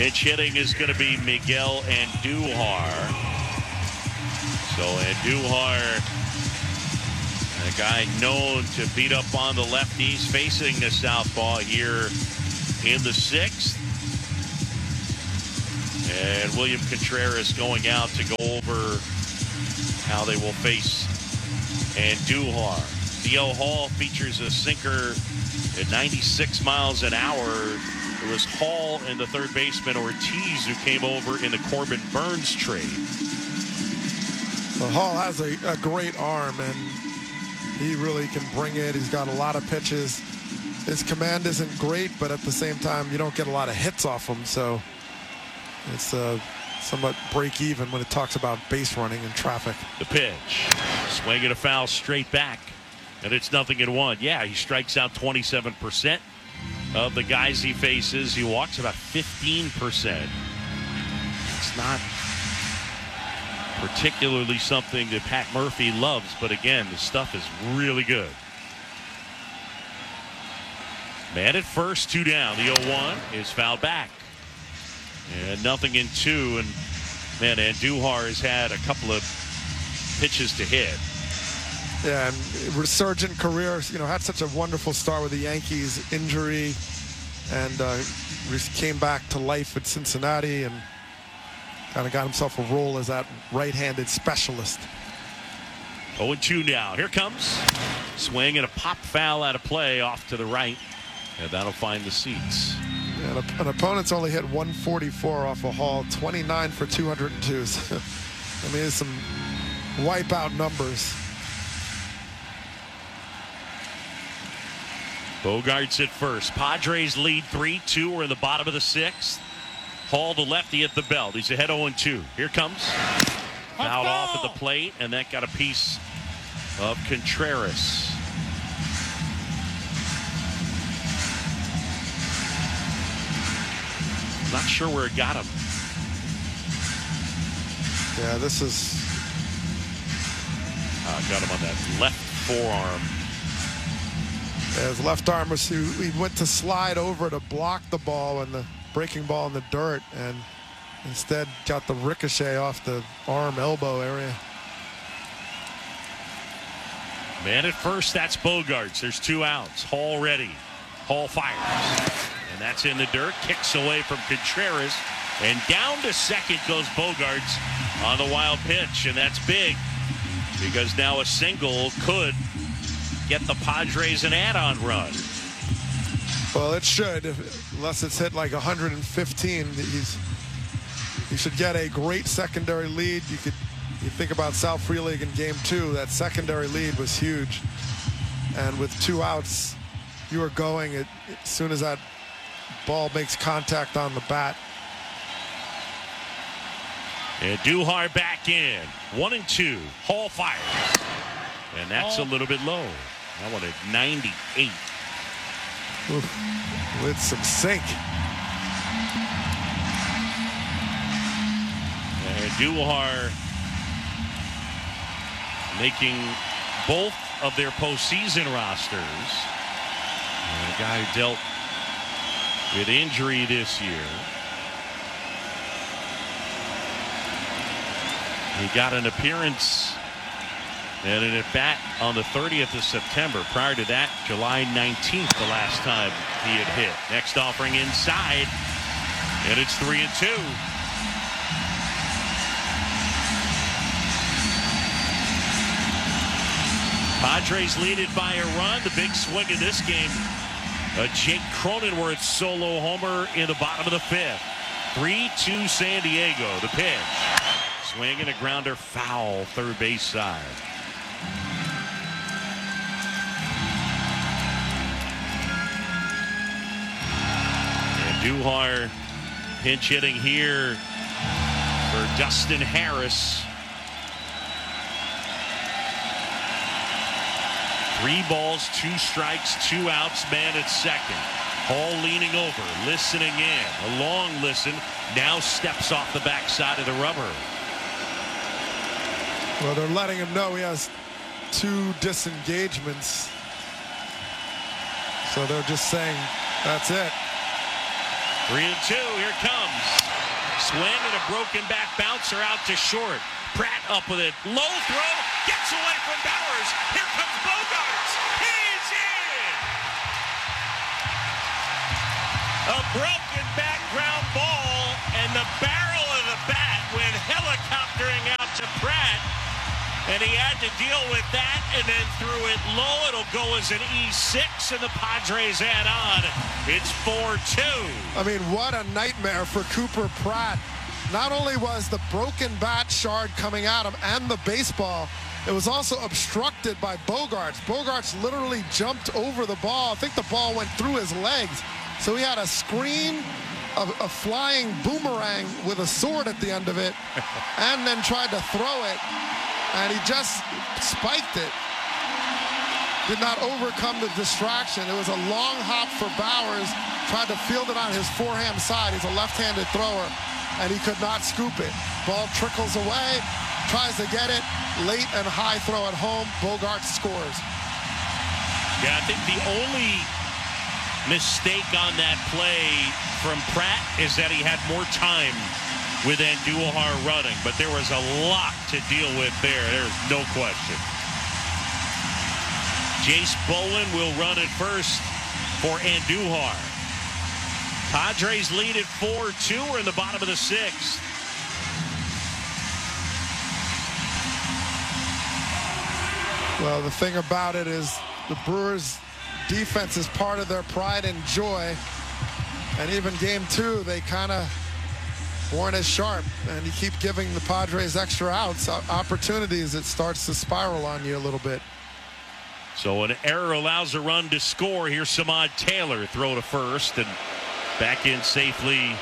Pitch hitting is going to be Miguel Andujar. So Andujar, a guy known to beat up on the lefties, facing the southpaw here in the sixth. And William Contreras going out to go over how they will face Andujar. Theo Hall features a sinker at 96 miles an hour. It was Hall and the third baseman Ortiz who came over in the Corbin Burns trade. Well, Hall has a great arm, and he really can bring it. He's got a lot of pitches. His command isn't great, but at the same time, you don't get a lot of hits off him, so it's somewhat break even when it talks about base running and traffic. The pitch. Swing and a foul straight back, and it's 0-1. Yeah, he strikes out 27% of the guys he faces. He walks about 15%. It's not particularly something that Pat Murphy loves, but again, the stuff is really good. Man at first, 2 down. The 0-1 is fouled back. And 0-2. And man, Andujar has had a couple of pitches to hit. Yeah, and resurgent career. You know, had such a wonderful start with the Yankees. Injury, and came back to life at Cincinnati, and kind of got himself a role as that right-handed specialist. 0-2 now. Here comes. Swing and a pop foul out of play off to the right. And that'll find the seats. Yeah, an opponent's only hit 144 off a Hall, 29 for 202. So, I mean, there's some wipeout numbers. Bogaerts at first. Padres lead 3-2. We're in the bottom of the sixth. Hall, the lefty at the belt. He's ahead 0-2. Here comes. Fouled off at the plate, and that got a piece of Contreras. Not sure where it got him. Yeah, this is... got him on that left forearm. Yeah, his left arm was... He went to slide over to block the ball and the breaking ball in the dirt, and instead got the ricochet off the arm elbow area. Man at first, that's Bogaerts. There's 2 outs. Hall ready. Hall fires. And that's in the dirt. Kicks away from Contreras. And down to second goes Bogaerts on the wild pitch. And that's big, because now a single could get the Padres an add-on run. Well, it should, unless it's hit like 115. He should get a great secondary lead. You think about Sal Frelick in Game 2. That secondary lead was huge, and with 2 outs, you are going as soon as that ball makes contact on the bat. And Andujar back in. 1-2. Hall fires, and that's a little bit low. That one at 98. With some sink. And Andujar making both of their postseason rosters. And a guy who dealt with injury this year. He got an appearance and an at-bat on the 30th of September. Prior to that, July 19th, the last time he had hit. Next offering inside, and it's 3-2. Padres lead it by a run. The big swing in this game, a Jake Cronenworth solo homer in the bottom of the 5th. 3-2 San Diego. The pitch. Swing and a grounder foul, third base side. Andujar pinch hitting here for Dustin Harris. 3 balls, 2 strikes, 2 outs, man at second. Hall leaning over, listening in. A long listen, now steps off the backside of the rubber. Well, they're letting him know he has 2 disengagements. So they're just saying, that's it. 3-2, here comes. Swing and a broken back bouncer out to short. Pratt up with it. Low throw. Gets away from Bowers. Here comes Bogaerts. He's in. A broken back ground ball, and the barrel of the bat went helicoptering out to Pratt. And he had to deal with that and then threw it low. It'll go as an E6, and the Padres add on. It's 4-2. I mean, what a nightmare for Cooper Pratt. Not only was the broken bat shard coming at him and the baseball, it was also obstructed by Bogaerts. Bogaerts literally jumped over the ball. I think the ball went through his legs. So he had a screen, a flying boomerang with a sword at the end of it, and then tried to throw it. And he just spiked it. Did not overcome the distraction. It was a long hop for Bowers. Tried to field it on his forehand side. He's a left-handed thrower, and he could not scoop it. Ball trickles away, tries to get it. Late and high throw at home. Bogaerts scores. Yeah, I think the only mistake on that play from Pratt is that he had more time with Andujar running, but there was a lot to deal with there. There's no question. Jace Bowen will run it first for Andujar. Padres lead at 4-2. We're in the bottom of the sixth. Well, the thing about it is the Brewers' defense is part of their pride and joy. And even game two, they kind of weren't as sharp, and you keep giving the Padres extra outs, opportunities, it starts to spiral on you a little bit. So an error allows a run to score. Here's Samad Taylor, throw to first, and back in safely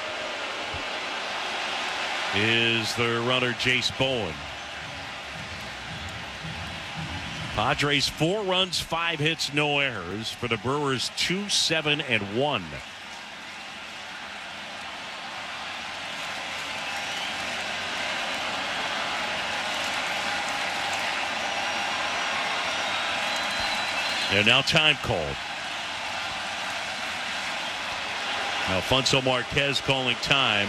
is the runner Jace Bowen. Padres 4 runs, 5 hits, no errors. For the Brewers, 2-7-1. And now time called. Alfonso Marquez calling time.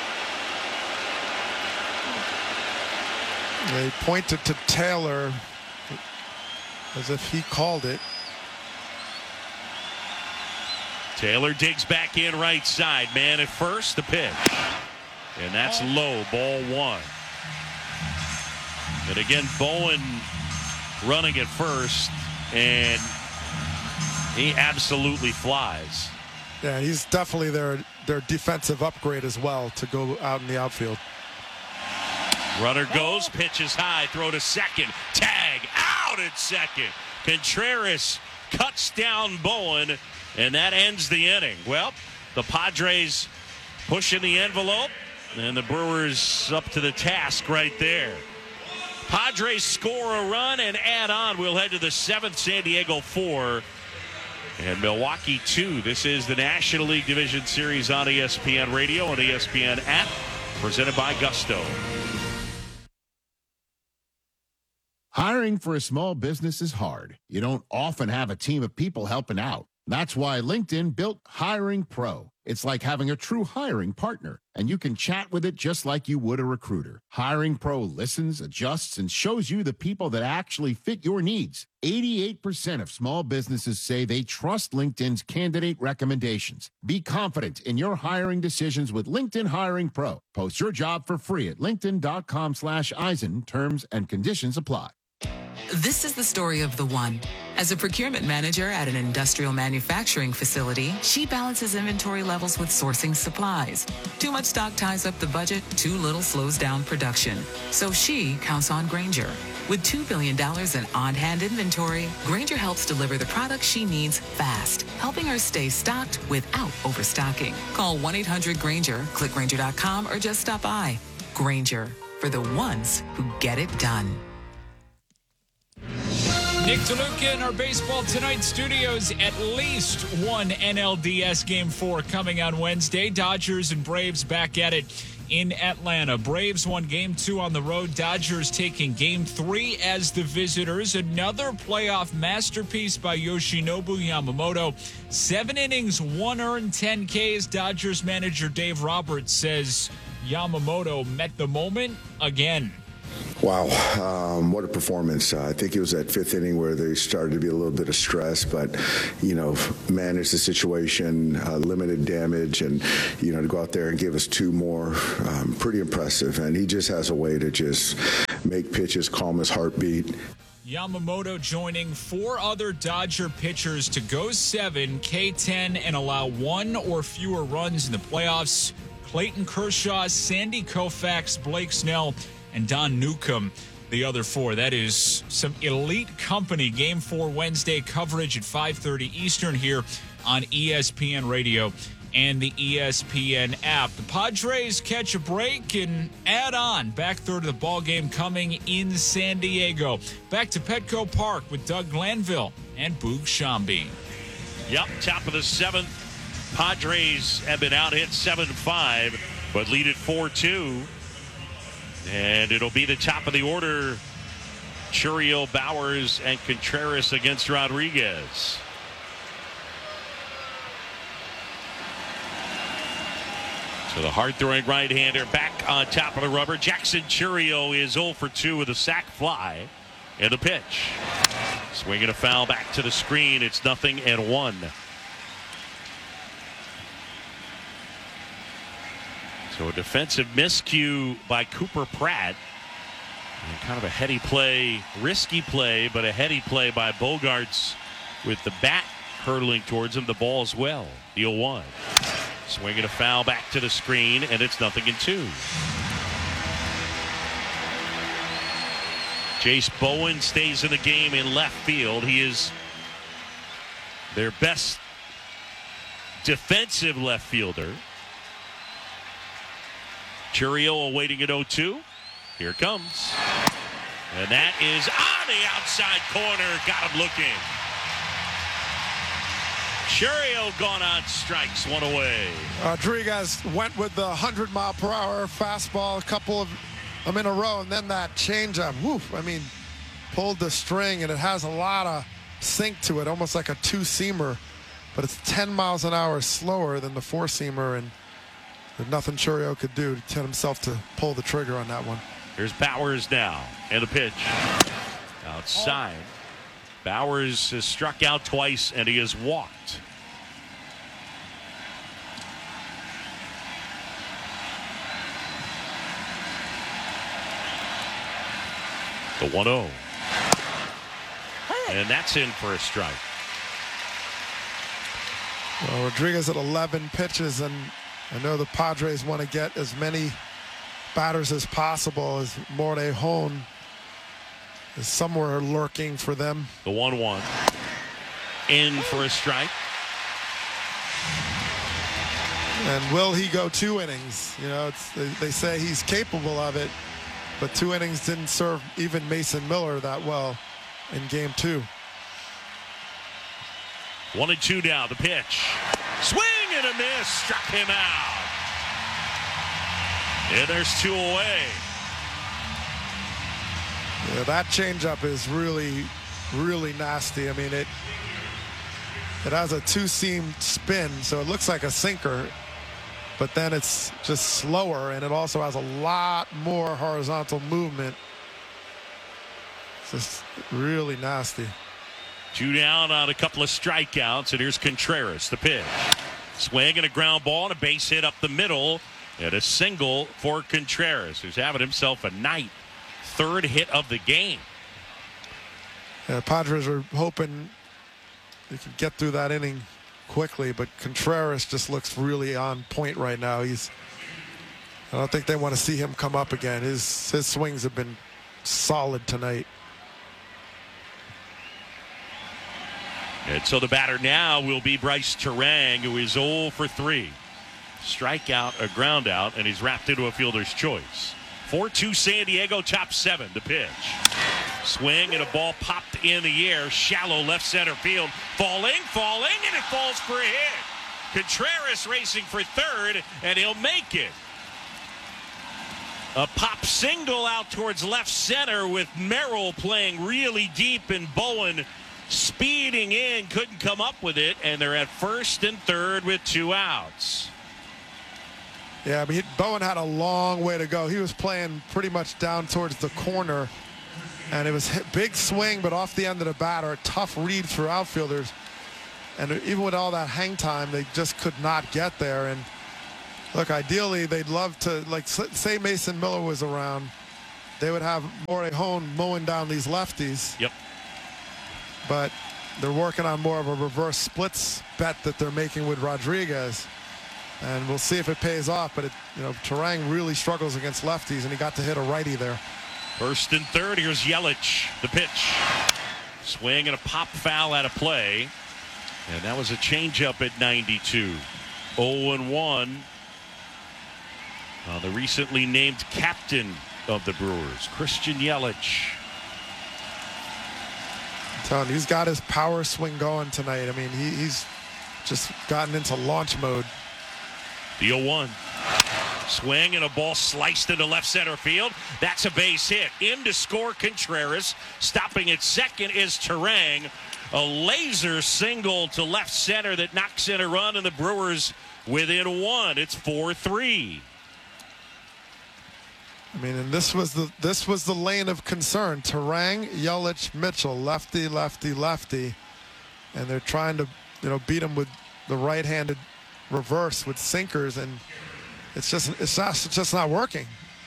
They pointed to Taylor as if he called it. Taylor digs back in right side. Man at first, the pitch. And that's low, ball one. And again, Bowen running at first. And he absolutely flies. Yeah, he's definitely their defensive upgrade as well to go out in the outfield. Runner goes, pitches high, throw to second, tag, out at second. Contreras cuts down Bowen, and that ends the inning. Well, the Padres pushing the envelope, and the Brewers up to the task right there. Padres score a run and add on. We'll head to the 7th, San Diego 4, and Milwaukee 2. This is the National League Division Series on ESPN Radio and ESPN app, presented by Gusto. Hiring for a small business is hard. You don't often have a team of people helping out. That's why LinkedIn built Hiring Pro. It's like having a true hiring partner, and you can chat with it just like you would a recruiter. Hiring Pro listens, adjusts, and shows you the people that actually fit your needs. 88% of small businesses say they trust LinkedIn's candidate recommendations. Be confident in your hiring decisions with LinkedIn Hiring Pro. Post your job for free at linkedin.com/Eisen. Terms and conditions apply. This is the story of the one. As a procurement manager at an industrial manufacturing facility, she balances inventory levels with sourcing supplies. Too much stock ties up the budget, too little slows down production. So she counts on Grainger. With $2 billion in on-hand inventory, Grainger helps deliver the products she needs fast, helping her stay stocked without overstocking. Call 1-800-GRAINGER, click Grainger.com, or just stop by. Grainger, for the ones who get it done. Nick DeLuca in our Baseball Tonight studios. At least one NLDS Game 4 coming on Wednesday. Dodgers and Braves back at it in Atlanta. Braves won Game 2 on the road. Dodgers taking Game 3 as the visitors. Another playoff masterpiece by Yoshinobu Yamamoto. 7 innings, 1 earned, 10 Ks. Dodgers manager Dave Roberts says Yamamoto met the moment again. Wow, what a performance. I think it was that 5th inning where they started to be a little bit of stress, but, managed the situation, limited damage, and, to go out there and give us 2 more, pretty impressive. And he just has a way to just make pitches, calm his heartbeat. Yamamoto joining 4 other Dodger pitchers to go 7, K10, and allow 1 or fewer runs in the playoffs. Clayton Kershaw, Sandy Koufax, Blake Snell, and Don Newcomb, the other 4. That is some elite company. Game 4 Wednesday coverage at 5:30 Eastern here on ESPN Radio and the ESPN app. The Padres catch a break and add on. Back third of the ball game coming in San Diego. Back to Petco Park with Doug Glanville and Boog Shambi. Yep, top of the 7th. Padres have been out hit 7-5, but lead at 4-2. And it'll be the top of the order. Churiel, Bowers, and Contreras against Rodriguez. So the hard-throwing right-hander back on top of the rubber. Jackson Churiel is 0 for 2 with a sac fly. And the pitch. Swinging a foul back to the screen. It's 0-1. So a defensive miscue by Cooper Pratt. And kind of a heady play, risky play, but a heady play by Bogaerts with the bat hurtling towards him. The ball as well. The 0-1. Swinging a foul back to the screen, and it's 0-2. Jace Bowen stays in the game in left field. He is their best defensive left fielder. Churiel awaiting at 0-2. Here it comes. And that is on the outside corner. Got him looking. Churiel gone on strikes, 1 away. Rodriguez went with the 100-mile-per-hour fastball, a couple of them in a row, and then that changeup. Woof! I mean, pulled the string, and it has a lot of sink to it, almost like a 2-seamer, but it's 10 miles an hour slower than the 4-seamer, and there's nothing Churiel could do to get himself to pull the trigger on that one. Here's Bowers now, and the pitch. Outside. Bowers has struck out twice, and he has walked. The 1-0. And that's in for a strike. Well, Rodriguez at 11 pitches, and I know the Padres want to get as many batters as possible, as Morejon is somewhere lurking for them. The 1-1. In for a strike. And will he go 2 innings? They say he's capable of it, but 2 innings didn't serve even Mason Miller that well in Game 2. 1-2 now. The pitch. Swing and a miss. Struck him out. And there's 2 away. Yeah, that changeup is really, really nasty. I mean, it has a 2-seam spin, so it looks like a sinker, but then it's just slower, and it also has a lot more horizontal movement. It's just really nasty. 2 down on a couple of strikeouts, and here's Contreras, the pitch. Swing and a ground ball and a base hit up the middle, and a single for Contreras, who's having himself a night. 3rd hit of the game. Padres are hoping they can get through that inning quickly, but Contreras just looks really on point right now. I don't think they want to see him come up again. His swings have been solid tonight. And so the batter now will be Bryce Turang, who is 0 for 3. Strikeout, a ground out, and he's wrapped into a fielder's choice. 4-2 San Diego, top 7. The pitch. Swing and a ball popped in the air. Shallow left center field. Falling, and it falls for a hit. Contreras racing for third, and he'll make it. A pop single out towards left center with Merrill playing really deep and Bowen speeding in. Couldn't come up with it, and they're at first and third with 2 outs. Yeah, I mean, Bowen had a long way to go. He was playing pretty much down towards the corner, and it was a big swing, but off the end of the batter, a tough read for outfielders. And even with all that hang time, they just could not get there. And look, ideally, they'd love to, like, say Mason Miller was around, they would have Morejon mowing down these lefties. Yep. But they're working on more of a reverse splits bet that they're making with Rodriguez. And we'll see if it pays off. But, Turang really struggles against lefties, and he got to hit a righty there. First and third, here's Yelich. The pitch. Swing and a pop foul out of play. And that was a changeup at 92. 0-1. The recently named captain of the Brewers, Christian Yelich. I'm telling you, he's got his power swing going tonight. I mean, he's just gotten into launch mode. The 0-1. Swing and a ball sliced into left center field. That's a base hit. In to score Contreras. Stopping at second is Turang. A laser single to left center that knocks in a run, and the Brewers within 1. It's 4-3. I mean, and this was the lane of concern. Turang, Yelich, Mitchell, lefty, lefty, lefty, and they're trying to, beat him with the right-handed reverse with sinkers, and it's just not working.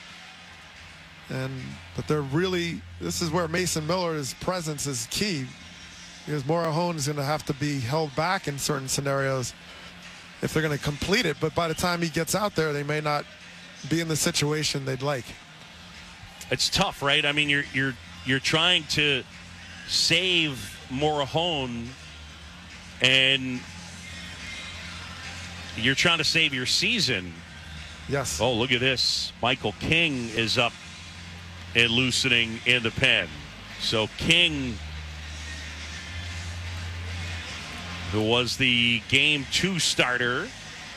But they're really, this is where Mason Miller's presence is key, because Morejon is going to have to be held back in certain scenarios if they're going to complete it. But by the time he gets out there, they may not be in the situation they'd like. It's tough, right? I mean, you're trying to save Morejon, and you're trying to save your season. Yes. Oh, look at this. Michael King is up and loosening in the pen. So King, who was the Game 2 starter.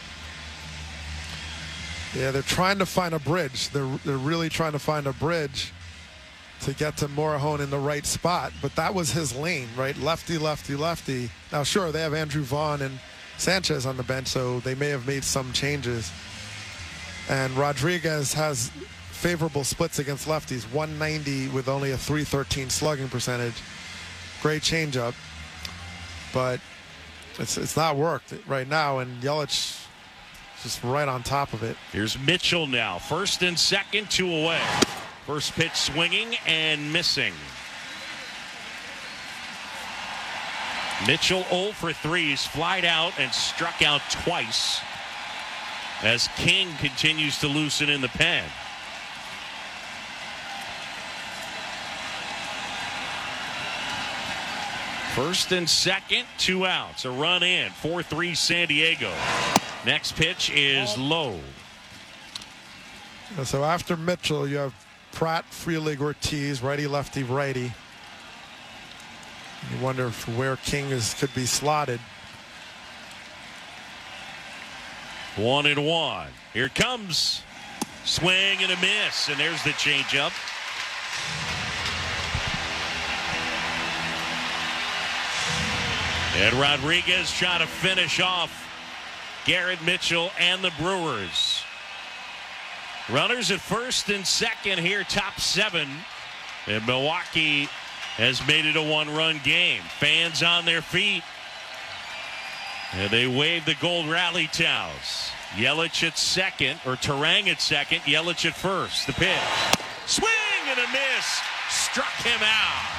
Yeah, they're trying to find a bridge. They're really trying to find a bridge to get to Morejon in the right spot. But that was his lane, right? Lefty, lefty, lefty. Now, sure, they have Andrew Vaughn and Sanchez on the bench, so they may have made some changes. And Rodriguez has favorable splits against lefties, 190 with only a .313 slugging percentage. Great changeup, but it's not worked right now, and Yelich just right on top of it. Here's Mitchell now. First and second, 2 away. First pitch swinging and missing. Mitchell 0 for 3. He's flied out and struck out twice as King continues to loosen in the pen. First and second, 2 outs. A run in. 4-3 San Diego. Next pitch is low. So after Mitchell, you have Pratt, Freelig, Ortiz, righty, lefty, righty. You wonder where King could be slotted. 1-1. Here it comes. Swing and a miss, and there's the changeup. And Rodriguez trying to finish off Garrett Mitchell and the Brewers. Runners at first and second here, top 7. And Milwaukee has made it a 1-run game. Fans on their feet. And they wave the gold rally towels. Yelich at second, or Turang at second, Yelich at first. The pitch. Swing and a miss. Struck him out.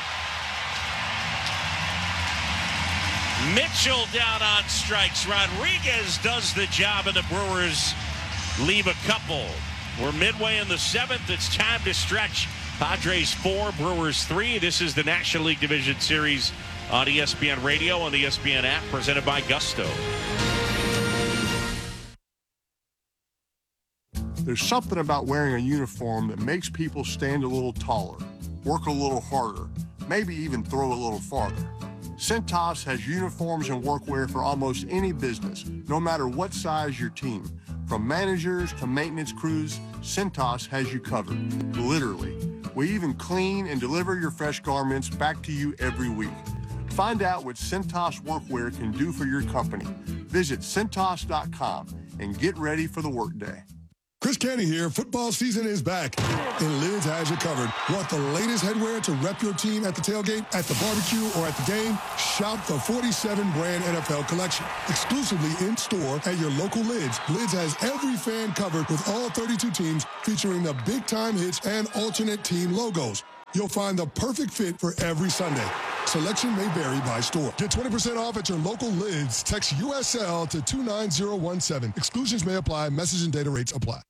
Mitchell down on strikes. Rodriguez does the job, and the Brewers leave a couple. We're midway in the 7th. It's time to stretch. Padres 4, Brewers 3. This is the National League Division Series on ESPN Radio and the ESPN app, presented by Gusto. There's something about wearing a uniform that makes people stand a little taller, work a little harder, maybe even throw a little farther. Cintas has uniforms and workwear for almost any business, no matter what size your team. From managers to maintenance crews, Cintas has you covered, literally. We even clean and deliver your fresh garments back to you every week. Find out what Cintas workwear can do for your company. Visit Cintas.com and get ready for the workday. Chris Canty here. Football season is back, and Lids has you covered. Want the latest headwear to rep your team at the tailgate, at the barbecue, or at the game? Shop the 47 brand NFL collection. Exclusively in store at your local Lids. Lids has every fan covered with all 32 teams, featuring the big time hits and alternate team logos. You'll find the perfect fit for every Sunday. Selection may vary by store. Get 20% off at your local Lids. Text USL to 29017. Exclusions may apply. Message and data rates apply.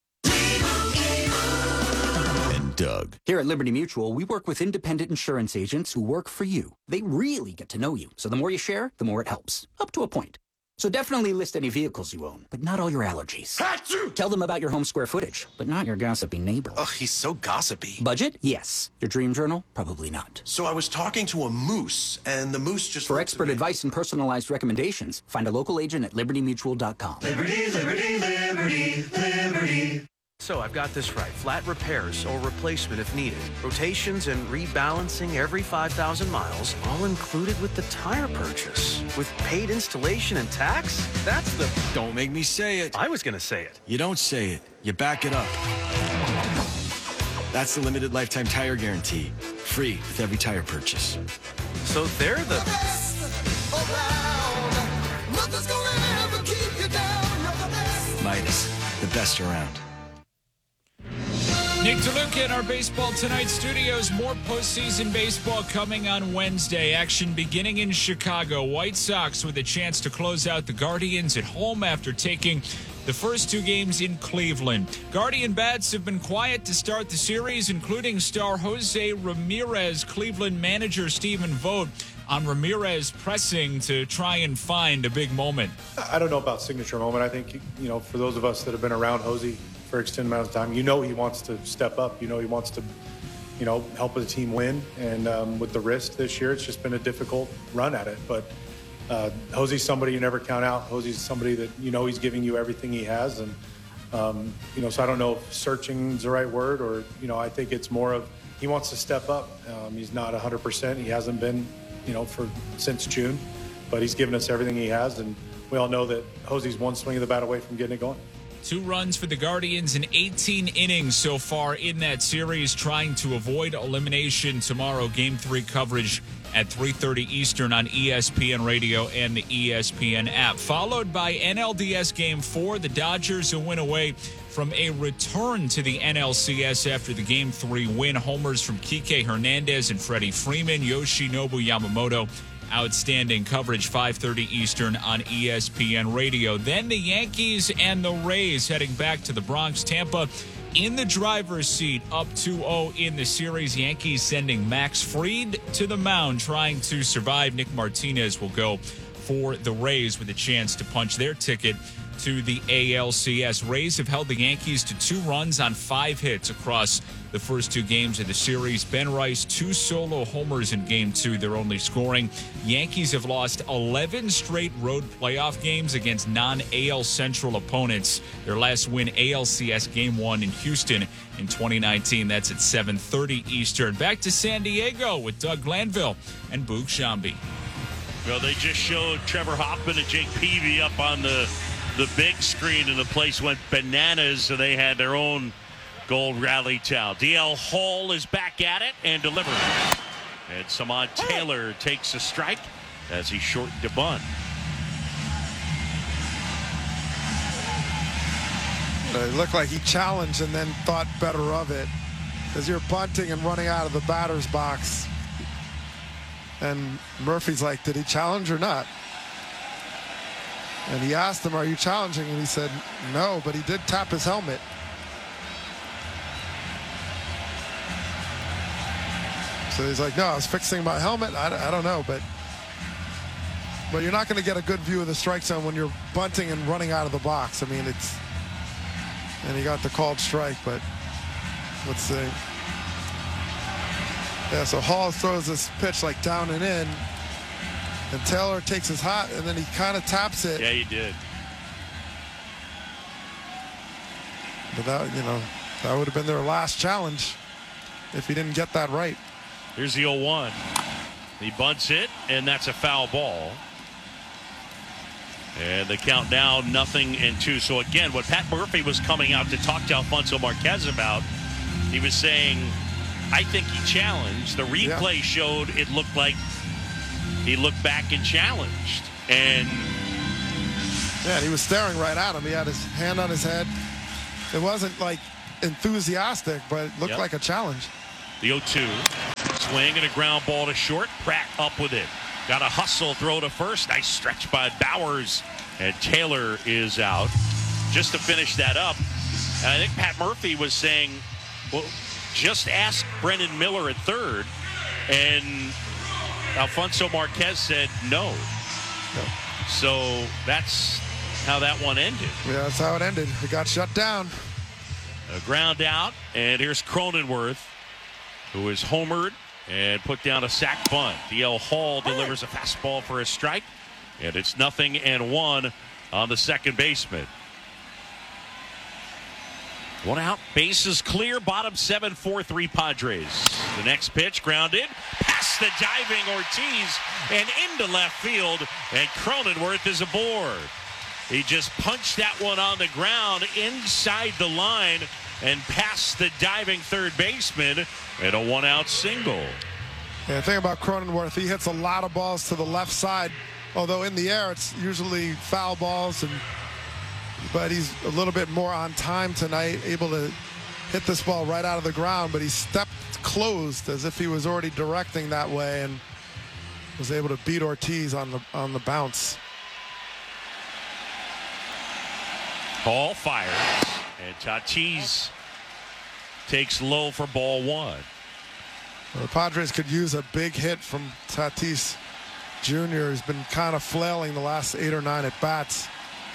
And Doug. Here at Liberty Mutual, we work with independent insurance agents who work for you. They really get to know you. So the more you share, the more it helps. Up to a point. So definitely list any vehicles you own, but not all your allergies. Achoo! Tell them about your home square footage, but not your gossipy neighbor. Ugh, he's so gossipy. Budget? Yes. Your dream journal? Probably not. So I was talking to a moose, and the moose just... For expert advice and personalized recommendations, find a local agent at libertymutual.com. Liberty, liberty, liberty, liberty. So I've got this right. Flat repairs or replacement if needed. Rotations and rebalancing every 5,000 miles, all included with the tire purchase. With paid installation and tax? That's the... Don't make me say it. I was going to say it. You don't say it. You back it up. That's the limited lifetime tire guarantee. Free with every tire purchase. So they're the... Midas, the best around. Nick DeLuca in our Baseball Tonight studios. More postseason baseball coming on Wednesday. Action beginning in Chicago. White Sox with a chance to close out the Guardians at home after taking the first two games in Cleveland. Guardian bats have been quiet to start the series, including star Jose Ramirez. Cleveland manager Stephen Vogt on Ramirez pressing to try and find a big moment. I don't know about signature moment. I think, for those of us that have been around Jose for extended amounts of time, he wants to step up. He wants to, help the team win. And with the wrist this year, it's just been a difficult run at it. But Jose's somebody you never count out. Jose's somebody that he's giving you everything he has. And, so I don't know if searching is the right word or, I think it's more of he wants to step up. He's not 100%. He hasn't been, since June. But he's given us everything he has. And we all know that Jose's one swing of the bat away from getting it going. 2 runs for the Guardians in 18 innings so far in that series, trying to avoid elimination tomorrow. Game 3 coverage at 3:30 Eastern on ESPN Radio and the ESPN app. Followed by NLDS Game 4. The Dodgers a win away from a return to the NLCS after the Game 3 win. Homers from Kike Hernandez and Freddie Freeman. Yoshinobu Yamamoto. Outstanding coverage, 5:30 Eastern on ESPN Radio. Then the Yankees and the Rays heading back to the Bronx. Tampa in the driver's seat, up 2-0 in the series. Yankees sending Max Fried to the mound, trying to survive. Nick Martinez will go for the Rays with a chance to punch their ticket to the ALCS. Rays have held the Yankees to 2 runs on 5 hits across the first 2 games of the series. Ben Rice, 2 solo homers in Game 2, their only scoring. Yankees have lost 11 straight road playoff games against non-AL Central opponents. Their last win, ALCS Game 1 in Houston in 2019. That's at 7:30 Eastern. Back to San Diego with Doug Glanville and Boog Shambi. Well, they just showed Trevor Hoffman and Jake Peavy up on the big screen, and the place went bananas, so they had their own gold rally towel. DL Hall is back at it and delivering. And Samad Taylor takes a strike as he shortened a bunt. It looked like he challenged and then thought better of it, because you're bunting and running out of the batter's box. And Murphy's like, did he challenge or not? And he asked him, are you challenging? And he said, no, but he did tap his helmet. So he's like, no, I was fixing my helmet. I don't know, but you're not going to get a good view of the strike zone when you're bunting and running out of the box. I mean, and he got the called strike, but let's see. Yeah, so Hall throws this pitch like down and in, and Taylor takes his hot, and then he kind of taps it. Yeah, he did. But that, that would have been their last challenge if he didn't get that right. Here's the 0-1. He bunts it, and that's a foul ball. And the count now 0-2. So again, what Pat Murphy was coming out to talk to Alfonso Marquez about, he was saying, I think he challenged. The replay showed it looked like he looked back and challenged. And yeah, he was staring right at him. He had his hand on his head. It wasn't like enthusiastic, but it looked like a challenge. The 0-2. Swing and a ground ball to short. Pratt up with it. Got a hustle throw to first. Nice stretch by Bowers. And Taylor is out. Just to finish that up, and I think Pat Murphy was saying, well, just ask Brendan Miller at third. And Alfonso Marquez said no. So that's how that one ended. Yeah, that's how it ended. It got shut down. A ground out. And here's Cronenworth, who is homered and put down a sac bunt. DL Hall delivers a fastball for a strike, and it's 0-1 on the second baseman. One out, bases clear, bottom 7, 4-3 Padres. The next pitch grounded, past the diving Ortiz and into left field, and Cronenworth is aboard. He just punched that one on the ground inside the line and past the diving third baseman, and a one-out single. Yeah, the thing about Cronenworth, he hits a lot of balls to the left side, although in the air it's usually foul balls, but he's a little bit more on time tonight, able to hit this ball right out of the ground, but he stepped closed as if he was already directing that way and was able to beat Ortiz on the bounce. Hall fires, and Tatis takes low for ball one. Well, the Padres could use a big hit from Tatis Jr. He's been kind of flailing the last 8 or 9 at bats.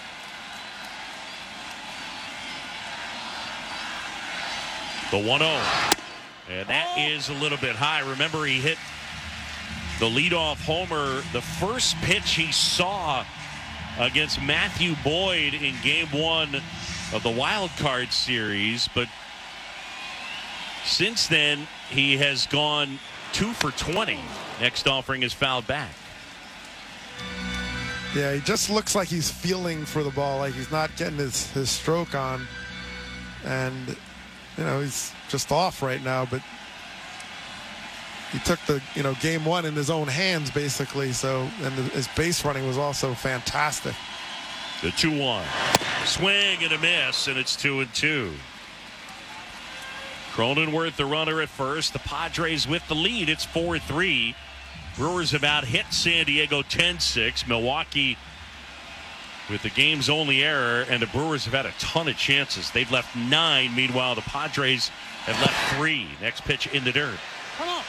The 1-0, and that is a little bit high. Remember, he hit the leadoff homer, the first pitch he saw against Matthew Boyd in Game 1 of the Wild Card Series, but since then he has gone 2 for 20. Next offering is fouled back. Yeah, he just looks like he's feeling for the ball, like he's not getting his stroke on, and he's just off right now. But he took the Game 1 in his own hands basically, so, and his base running was also fantastic. The 2-1 swing and a miss, and it's 2-2. Cronenworth the runner at first. The Padres with the lead. It's 4-3. Brewers have out hit San Diego 10-6. Milwaukee with the game's only error, and the Brewers have had a ton of chances. They've left 9. Meanwhile, the Padres have left 3. Next pitch in the dirt. Come on.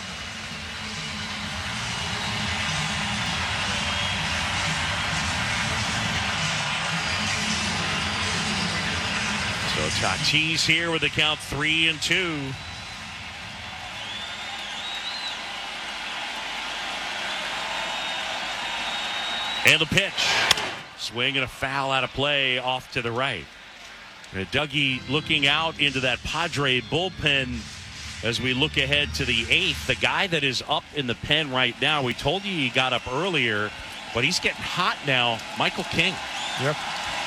So Tatis here with the count 3-2. And the pitch. Swing and a foul out of play off to the right. And Dougie looking out into that Padre bullpen as we look ahead to the 8th. The guy that is up in the pen right now, we told you he got up earlier, but he's getting hot now. Michael King. Yep.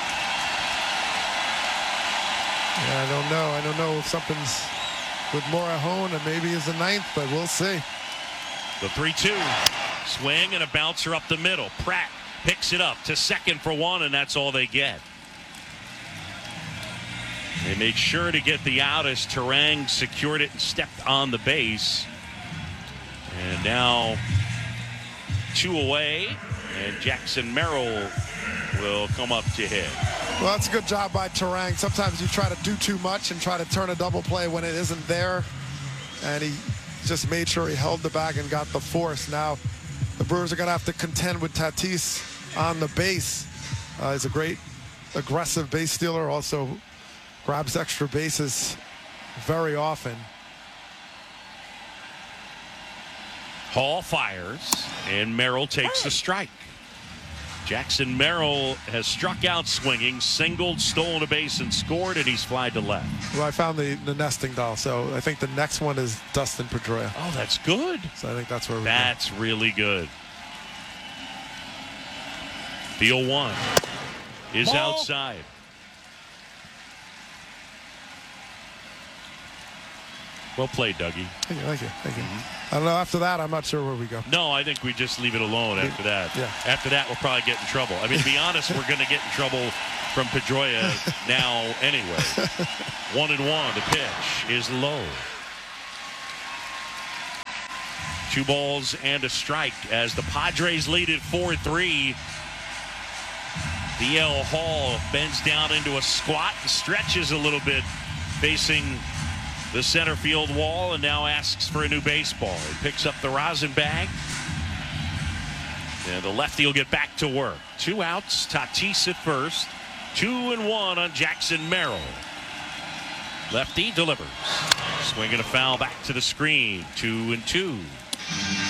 Yeah, I don't know if something's with Morejon and maybe is the 9th, but we'll see. The 3-2. Swing and a bouncer up the middle. Pratt picks it up to second for 1, and that's all they get. They made sure to get the out as Turang secured it and stepped on the base. And now 2 away, and Jackson Merrill will come up to hit. Well, that's a good job by Turang. Sometimes you try to do too much and try to turn a double play when it isn't there. And he just made sure he held the bag and got the force. Now the Brewers are going to have to contend with Tatis on the base. He's a great aggressive base stealer, also grabs extra bases very often. Hall fires, and Merrill takes the strike. Jackson Merrill has struck out swinging, singled, stolen a base, and scored, and he's flied to left. Well, I found the nesting doll, so I think the next one is Dustin Pedroia. Oh, that's good. So I think that's where we're That's really good. The 0-1 is outside. Well played, Dougie. Thank you. I don't know. After that, I'm not sure where we go. No, I think we just leave it alone after that. Yeah. After that, we'll probably get in trouble. I mean, to be honest, we're going to get in trouble from Pedroia now anyway. 1-1. The pitch is low. 2 balls and a strike as the Padres lead it 4-3. DL Hall bends down into a squat and stretches a little bit, facing the center field wall, and now asks for a new baseball. He picks up the rosin bag. And the lefty will get back to work. 2 outs. Tatis at first. 2-1 on Jackson Merrill. Lefty delivers. Swinging a foul back to the screen. 2-2.